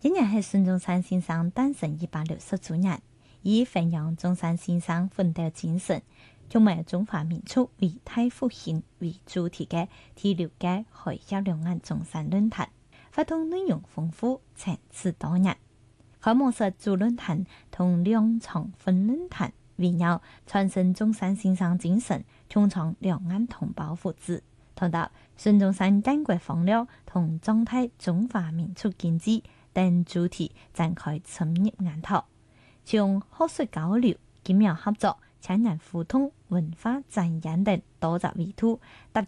今年係孫中山先生誕辰160周年，以弘揚中山先生奮鬥精神，同埋中華民族偉大復興為主題嘅第6屆海峽兩岸中山論壇，活動內容豐富，層次多樣。開幕式主論壇同兩場分論壇圍繞傳承中山先生精神，共創兩岸同胞福祉，談到孫中山建國方略同壯大中華民族經濟等主題展開深入研討，從學術交流、經貿合作、青年互動、文化展演等多個維度，搭